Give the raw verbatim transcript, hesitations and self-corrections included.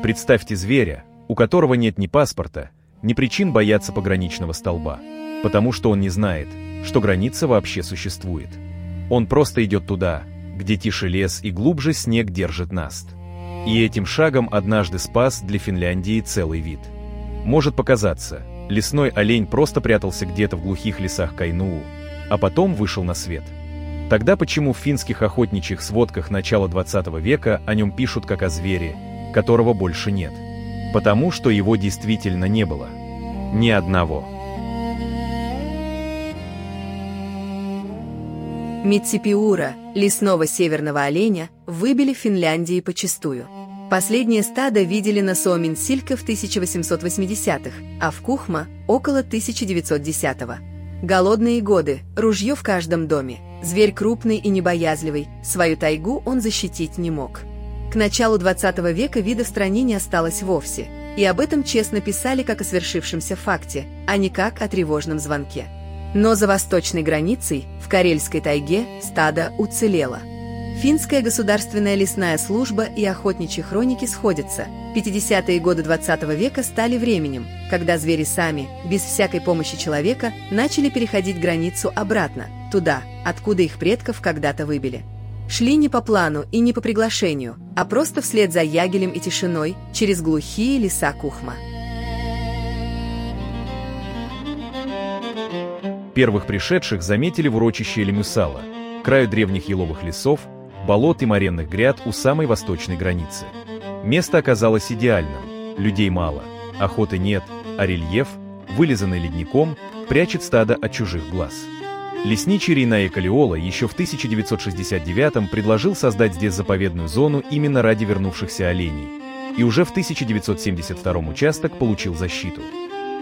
Представьте зверя, у которого нет ни паспорта, ни причин бояться пограничного столба, потому что он не знает, что граница вообще существует. Он просто идет туда, где тише лес и глубже снег держит наст. И этим шагом однажды спас для Финляндии целый вид. Может показаться, лесной олень просто прятался где-то в глухих лесах Кайнуу, а потом вышел на свет. Тогда почему в финских охотничьих сводках начала двадцатого века о нем пишут как о звере, которого больше нет? Потому что его действительно не было. Ни одного. Митсипиура, лесного северного оленя, выбили в Финляндии почастую. Последнее стадо видели на Суоменсилька в тысяча восемьсот восьмидесятых, а в Кухма – около тысяча девятьсот десятого. Голодные годы, ружье в каждом доме, зверь крупный и небоязливый, свою тайгу он защитить не мог. К началу двадцатого века вида в стране не осталось вовсе, и об этом честно писали как о свершившемся факте, а не как о тревожном звонке. Но за восточной границей, в Карельской тайге, стадо уцелело. Финская государственная лесная служба и охотничьи хроники сходятся. пятидесятые годы двадцатого века стали временем, когда звери сами, без всякой помощи человека, начали переходить границу обратно, туда, откуда их предков когда-то выбили. Шли не по плану и не по приглашению, а просто вслед за ягелем и тишиной через глухие леса Кухма. Первых пришедших заметили в урочище Лемюсала, краю древних еловых лесов, болот и моренных гряд у самой восточной границы. Место оказалось идеальным, людей мало, охоты нет, а рельеф, вылизанный ледником, прячет стадо от чужих глаз. Лесничий Рейнае Калиола еще в тысяча девятьсот шестьдесят девятом предложил создать здесь заповедную зону именно ради вернувшихся оленей, и уже в тысяча девятьсот семьдесят втором участок получил защиту.